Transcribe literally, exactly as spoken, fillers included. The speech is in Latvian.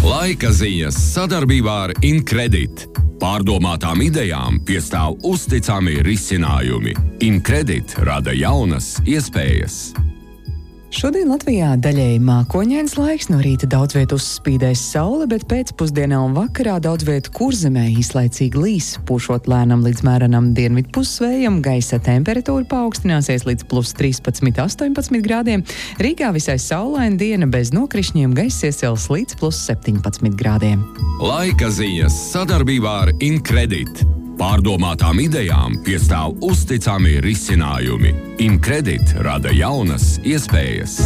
Laika ziņas sadarbībā ar Incredit. Pārdomātām idejām piestāv uzticami risinājumi. Incredit rada jaunas iespējas. Šodien Latvijā daļēji mākoņains laiks, no rīta daudz vietu uzspīdēs saule, bet pēcpusdienā un vakarā daudz vietu kurzemē īslaicīgi līs, pušot lēnam līdz mērenam dienvidu pussvējam, gaisa temperatūra paaugstināsies līdz plus trīspadsmit astoņpadsmit grādiem, Rīgā visai saulaina diena bez nokrišņiem, gaisa iesils līdz plus septiņpadsmit grādiem. Laika ziņas sadarbībā ar Incredit. Pārdomātām idejām piestāv uzticami risinājumi. Incredit rada jaunas iespējas.